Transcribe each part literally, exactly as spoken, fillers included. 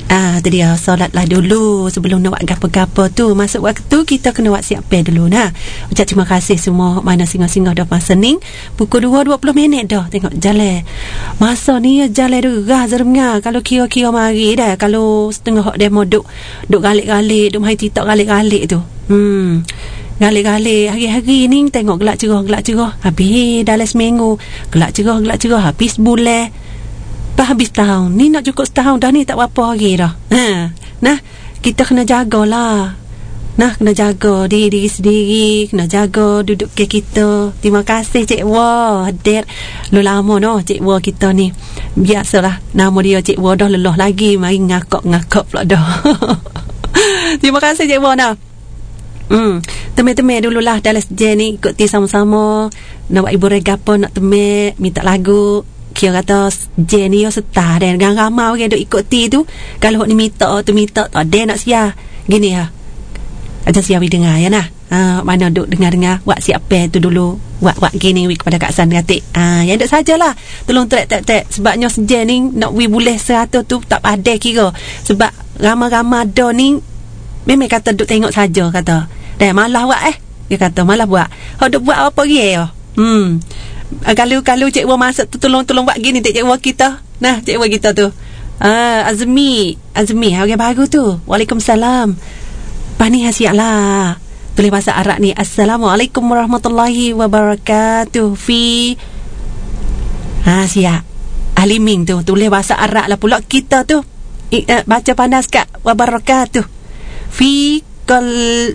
Ah, tadi dia solatlah dulu sebelum nak buat gapo-gapo tu. Masuk waktu kita kena buat siap pay dulu nah. Ucap terima kasih semua mana singgah-singgah dah masa ni. Pukul dua dua puluh minit dah tengok jalan. Masa ni jalan derah zerengah. Kalau kira-kira mari dah. Kalau setengah hak demo duk duk galik-galik, duk mai TikTok galik-galik tu. Hmm. Galik-galik hari-hari ni tengok gelak cerah gelak cerah. Habis dalam seminggu gelak cerah gelak cerah habis bulan. Lepas habis tahun ni nak cukup setahun dah ni tak berapa hari dah. Ha. Nah, kita kena jagalah. Nah, kena jaga diri, diri sendiri, kena jaga duduk ke kita. Terima kasih Cik Wa hadir. Lu lama noh Cik Wa kita ni. Biasalah nama dia Cik Wa dah lelah lagi mari ngakak-ngakak pula dah. Terima kasih Cik Wa nah. Hmm, temai-temai dululah dalam sejen ni ikut ti sama-sama. Nak buat ibu regapa nak temai minta lagu. Kira kata Jen ni yo setah dan ramai orang duk ikut ti tu. Kalau hok ni minta tu minta tak ada nak sia. Gini ha. Aja sia wi dengar ya nah. Ha, mana duk dengar-dengar buat siap pay tu dulu. Buat-buat gini wi kepada Kak San katik. Ha, yang dak sajalah. Tolong trek-trek sebabnya sejen ni nak wi boleh seratus tu tak padai kira. Sebab ramai-ramai ada ni memang kata duk tengok saja kata. Dah malah buat eh. Dia kata malah buat. Hok duk buat apa dia yo. Hmm. Kalau kalau Cik Wa masuk tu tolong-tolong buat gini Cik Wa kita. Nah, Cik Wa kita tu. Ah, Azmi, Azmi orang baru tu. Waalaikumsalam. Pani hasialah. Tulis bahasa Arab ni. Assalamualaikum warahmatullahi wabarakatuh. Fi Ha, siap. Ahli Ming tu tulis bahasa Arab lah pula kita tu. I, uh, baca panas kat wabarakatuh. Fi kal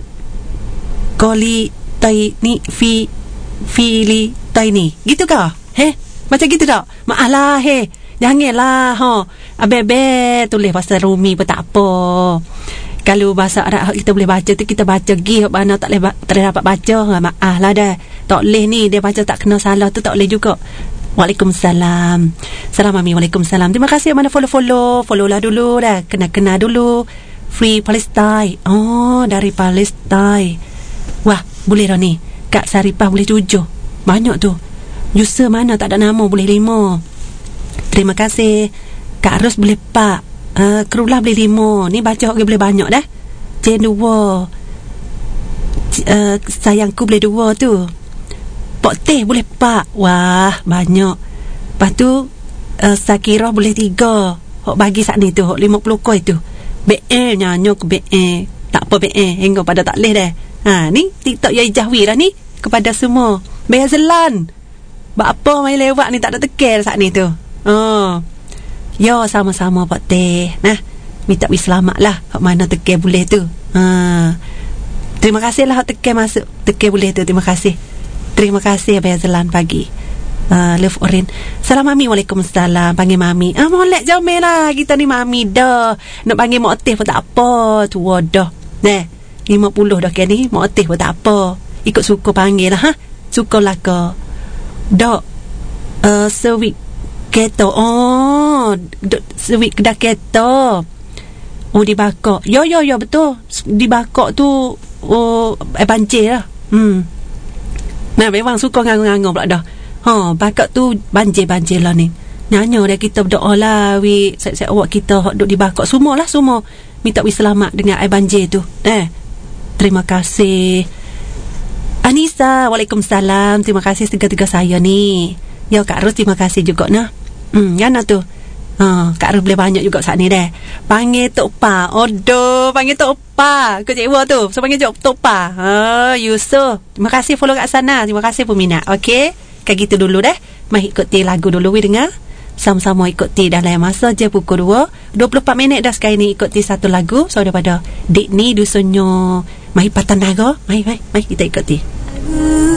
koli tai ni fi fili Tiny. Gitu kah? He? Macam gitu tak? Maaf lah he. Janganlah ha. Abe-abe tulis bahasa Rumi pun tak apa. Kalau bahasa Arab kita boleh baca tu kita baca gih mana tak boleh tak boleh dapat baca. Maaf lah dah. Tak boleh ni dia baca tak kena salah tu tak boleh juga. Waalaikumsalam. Salam Mami. Waalaikumsalam. Terima kasih mana follow-follow. Follow lah dulu dah. Kena-kena dulu. Free Palestine. Oh, dari Palestine. Wah, boleh dah ni. Kak Saripah boleh tujuh. Banyak tu. User mana tak ada nama boleh lima. Terima kasih. Kak Ros boleh pak. Uh, Kerulah boleh lima. Ni baca orang boleh banyak dah. Jen dua. Uh, sayangku boleh dua tu. Pok Teh boleh pak. Wah, banyak. Lepas tu uh, Sakira boleh tiga. Hok bagi saat ni tu. Hok lima puluh koi tu. B E nyanyo ke B E. Tak apa B E. Hingga pada tak boleh dah. Ha, ni TikTok Yai Jahwi lah ni. Kepada semua. Bezelan. Buat apa main lewat ni tak ada tekel saat ni tu. Oh. Yo sama-sama Pak Teh. Nah, minta wi selamat lah. Hak mana tekel boleh tu. Ha. Terima kasih lah hak tekel masuk. Tekel boleh tu. Terima kasih. Terima kasih Bezelan pagi. Uh, Love Orin. Salam Mami. Waalaikumsalam. Panggil Mami. Ah, molek jomel lah. Kita ni Mami dah. Nak panggil Mak Teh pun tak apa. Tua dah. Nah, lima puluh dah ke ni. Mak Teh pun tak apa. Ikut suka panggil lah ha. Suka lah ke dok uh, sewik keto. Oh dok sewik kedah keto. Oh di bakok. Yo yo yo betul. Di bakok tu oh eh banjir lah. Hmm. Nah memang suka ngangung-ngangung pula dah. Ha bakok tu banjir-banjir lah ni. Nyanyi dah kita berdoa lah wi set-set awak kita hok duk di bakok semua lah semua. Minta wi selamat dengan air banjir tu. Eh. Terima kasih. Anissa, Waalaikumsalam. Terima kasih tiga-tiga saya ni. Ya Kak Ros, terima kasih juga nah. Hmm, kan tu. Ha, Kak Ros boleh banyak juga saat ni dah. Panggil Tok Pa. Odo, panggil Tok Pa. Kau Cik Wa tu. So panggil Tok Pa. Ha, Yusuf. Terima kasih follow kat sana. Terima kasih peminat. Okey. Kayak gitu dulu dah. Mari ikuti lagu dulu we dengar. Sama-sama ikuti dalam masa je pukul dua. dua puluh empat minit dah sekarang ni ikuti satu lagu. So daripada Dik ni dusunnya Mahipatan Naga. Mari, mari, mari kita ikuti.